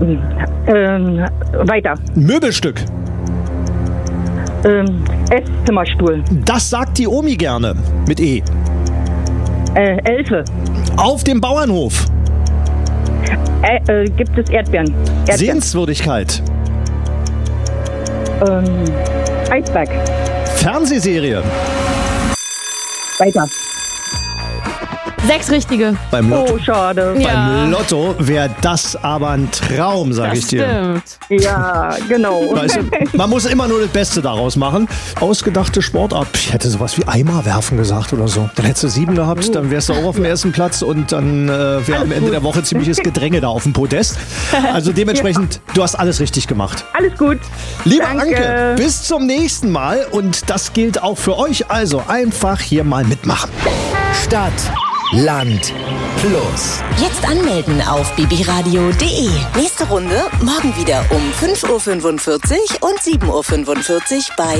Weiter. Möbelstück. Esszimmerstuhl. Das sagt die Omi gerne. Mit E. Elfe. Auf dem Bauernhof. Gibt es Erdbeeren? Sehenswürdigkeit. Eisberg. Fernsehserie. Weiter. 6 richtige. Beim Lotto. Oh, schade. Ja. Beim Lotto wäre das aber ein Traum, sag ich dir. Stimmt. Ja, genau. Weißt du, man muss immer nur das Beste daraus machen. Ausgedachte Sportart. Ich hätte sowas wie Eimer werfen gesagt oder so. Dann hättest du 7 gehabt, dann wärst du auch auf dem ersten Platz und dann wäre am Ende der Woche ziemliches Gedränge da auf dem Podest. Also dementsprechend, du hast alles richtig gemacht. Alles gut. Liebe Danke. Anke, bis zum nächsten Mal und das gilt auch für euch. Also einfach hier mal mitmachen. Stadt, Land, Plus. Jetzt anmelden auf bibiradio.de. Nächste Runde morgen wieder um 5.45 Uhr und 7.45 Uhr bei